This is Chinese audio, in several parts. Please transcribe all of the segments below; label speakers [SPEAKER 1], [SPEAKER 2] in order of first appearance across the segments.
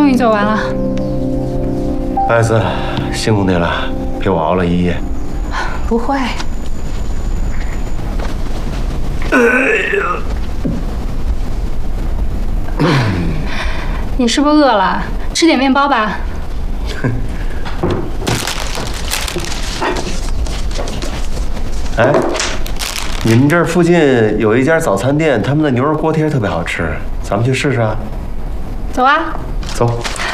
[SPEAKER 1] 终于做完了。
[SPEAKER 2] 艾斯，辛苦你了，陪我熬了一夜。
[SPEAKER 1] 不会。你是不是饿了？吃点面包吧。
[SPEAKER 2] 哎，你们这儿附近有一家早餐店，他们的牛肉锅贴特别好吃，咱们去试试啊。
[SPEAKER 1] 走啊。
[SPEAKER 2] 走。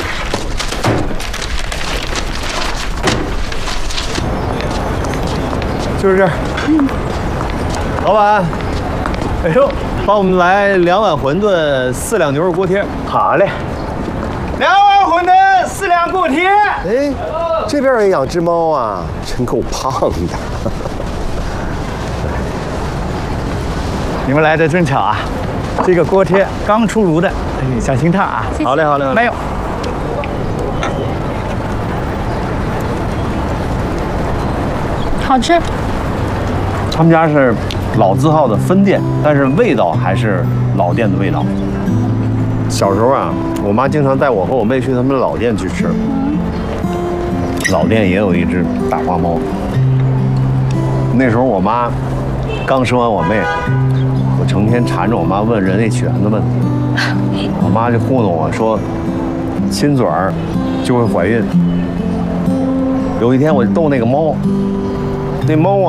[SPEAKER 2] 就是这儿。
[SPEAKER 3] 老板，哎呦，帮我们来2碗馄饨，4两牛肉锅贴。
[SPEAKER 2] 好嘞。
[SPEAKER 3] 2碗馄饨，4两锅贴。
[SPEAKER 4] 哎，这边也养只猫啊，真够胖的。
[SPEAKER 5] 你们来的正巧啊，这个锅贴刚出炉的，小心烫啊。
[SPEAKER 3] 好嘞，好嘞。
[SPEAKER 5] 没有。
[SPEAKER 1] 好吃。
[SPEAKER 3] 他们家是老字号的分店，但是味道还是老店的味道。小时候啊，我妈经常带我和我妹去他们的老店去吃。老店也有一只大花猫。那时候我妈刚生完我妹，我成天缠着我妈问人类起源的问题，我妈就糊弄我说，亲嘴儿就会怀孕。有一天我逗那个猫，那猫啊。